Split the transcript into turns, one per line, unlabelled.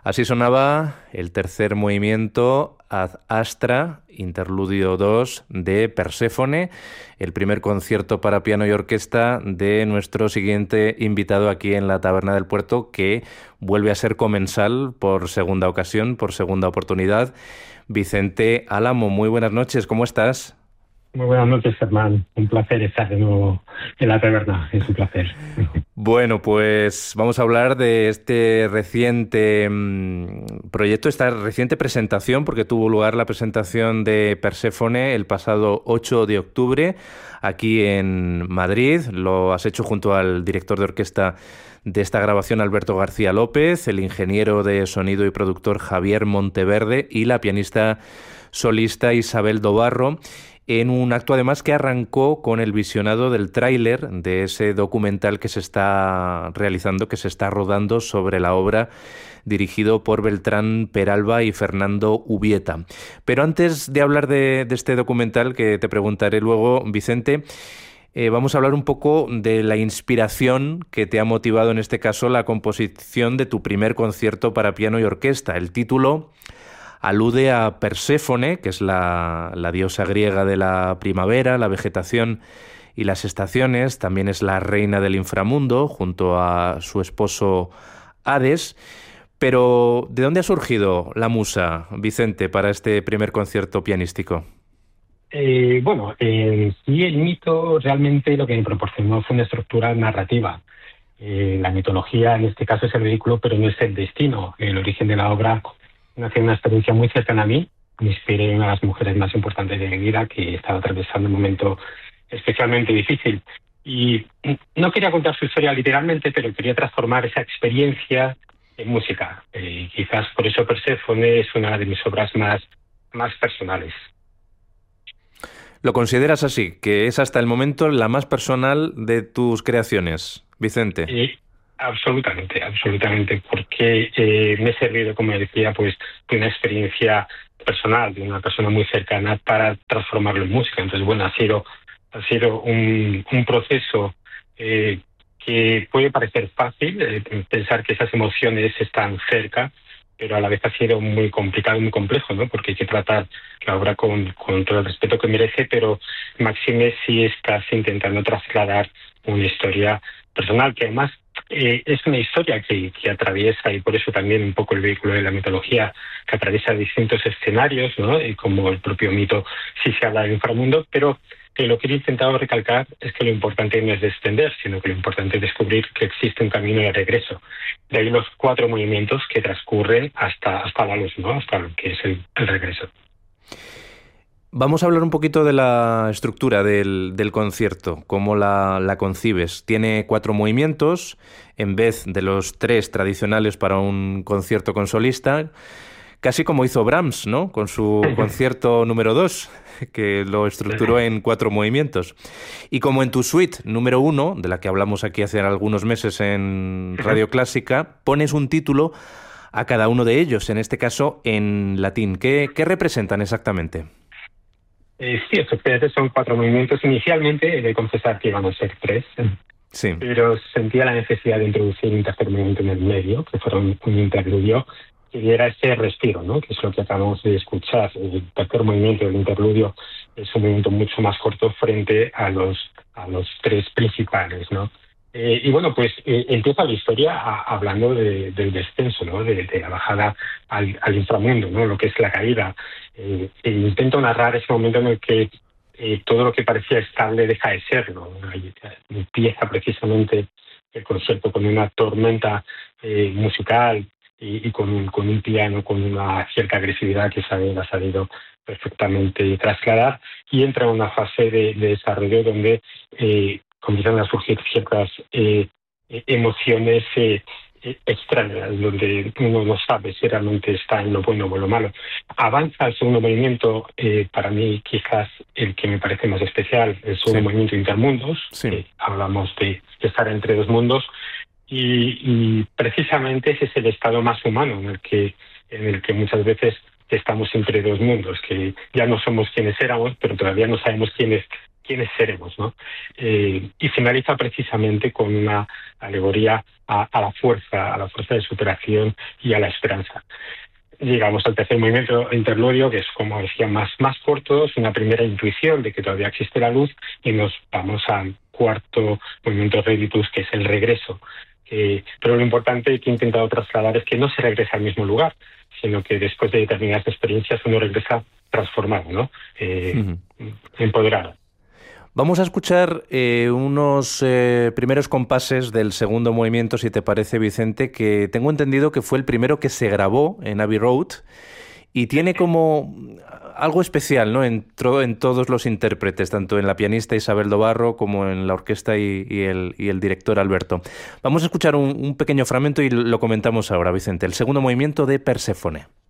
Así sonaba el tercer movimiento Ad Astra, Interludio 2 de Perséfone, el primer concierto para piano y orquesta de nuestro siguiente invitado aquí en la Taberna del Puerto, que vuelve a ser comensal por segunda ocasión, por segunda oportunidad. Vicente Álamo, muy buenas noches, ¿cómo estás?
Muy buenas noches, Germán. Un placer estar de nuevo en la taberna. Es un placer.
Bueno, pues vamos a hablar de este reciente proyecto, esta reciente presentación, porque tuvo lugar la presentación de Perséfone el pasado 8 de octubre aquí en Madrid. Lo has hecho junto al director de orquesta de esta grabación, Alberto García López, el ingeniero de sonido y productor Javier Monteverde y la pianista solista Isabel Dobarro, en un acto además que arrancó con el visionado del tráiler de ese documental que se está realizando, que se está rodando sobre la obra, dirigido por Beltrán Peralba y Fernando Ubieta. Pero antes de hablar de este documental, que te preguntaré luego, Vicente, vamos a hablar un poco de la inspiración que te ha motivado en este caso la composición de tu primer concierto para piano y orquesta. El título alude a Perséfone, que es la diosa griega de la primavera, la vegetación y las estaciones. También es la reina del inframundo, junto a su esposo Hades. Pero, ¿de dónde ha surgido la musa, Vicente, para este primer concierto pianístico?
Sí, el mito realmente lo que me proporcionó fue una estructura narrativa. La mitología en este caso es el vehículo, pero no es el destino. El origen de la obra nació en una experiencia muy cercana a mí. Me inspiré en una de las mujeres más importantes de mi vida, que estaba atravesando un momento especialmente difícil. Y no quería contar su historia literalmente, pero quería transformar esa experiencia en música. Quizás por eso Perséfone es una de mis obras más personales.
¿Lo consideras así, que es hasta el momento la más personal de tus creaciones, Vicente?
Absolutamente, absolutamente, porque me he servido, como decía, pues de una experiencia personal, de una persona muy cercana para transformarlo en música. Entonces, bueno, ha sido un proceso que puede parecer fácil, pensar que esas emociones están cerca, pero a la vez ha sido muy complicado y muy complejo, ¿no? Porque hay que tratar la obra con todo el respeto que merece, pero máxime si estás intentando trasladar una historia personal, que además es una historia que atraviesa, y por eso también un poco el vehículo de la mitología, que atraviesa distintos escenarios, ¿no? Y como el propio mito sí se habla del inframundo, pero lo que he intentado recalcar es que lo importante no es descender, sino que lo importante es descubrir que existe un camino de regreso. De ahí los 4 movimientos que transcurren hasta la luz, ¿no? Hasta lo que es el regreso.
Vamos a hablar un poquito de la estructura del concierto, cómo la concibes. Tiene 4 movimientos en vez de los 3 tradicionales para un concierto con solista, casi como hizo Brahms, ¿no? Con su concierto número 2, que lo estructuró en 4 movimientos. Y como en tu suite número 1, de la que hablamos aquí hace algunos meses en Radio Clásica, pones un título a cada uno de ellos, en este caso en latín. ¿Qué representan exactamente?
Sí, efectivamente son 4 movimientos. Inicialmente he de confesar que iban a ser 3,
Sí.
pero sentía la necesidad de introducir un tercer movimiento en el medio, que fuera un interludio, que diera ese respiro, ¿no? Que es lo que acabamos de escuchar. El tercer movimiento del interludio es un movimiento mucho más corto frente a los 3 principales, ¿no? Y bueno, pues empieza la historia hablando del descenso, ¿no? De la bajada al inframundo, ¿no? Lo que es la caída. Intento narrar ese momento en el que todo lo que parecía estable deja de serlo, ¿no? Empieza precisamente el concierto con una tormenta musical y con un piano con una cierta agresividad que Isabel ha sabido perfectamente trasladar, y entra en una fase de desarrollo donde comienzan a surgir ciertas emociones extrañas, donde uno no sabe si realmente está en lo bueno o en lo malo. Avanza el segundo movimiento, para mí quizás el que me parece más especial, el segundo
Sí.
movimiento Intermundos,
Sí.
hablamos de estar entre 2 mundos, y precisamente ese es el estado más humano en el que muchas veces estamos entre 2 mundos, que ya no somos quienes éramos, pero todavía no sabemos quiénes quiénes seremos, ¿no? Y finaliza precisamente con una alegoría a la fuerza de superación y a la esperanza. Llegamos al tercer movimiento interludio, que es, como decía, más corto, es una primera intuición de que todavía existe la luz, y nos vamos al cuarto movimiento Reditus, que es el regreso. Pero lo importante que he intentado trasladar es que no se regresa al mismo lugar, sino que después de determinadas experiencias uno regresa transformado, ¿no? Empoderado.
Vamos a escuchar unos primeros compases del segundo movimiento, si te parece, Vicente, que tengo entendido que fue el primero que se grabó en Abbey Road y tiene como algo especial, ¿no? Entró en todos los intérpretes, tanto en la pianista Isabel Dobarro como en la orquesta y el director Alberto. Vamos a escuchar un pequeño fragmento y lo comentamos ahora, Vicente. El segundo movimiento de Perséfone.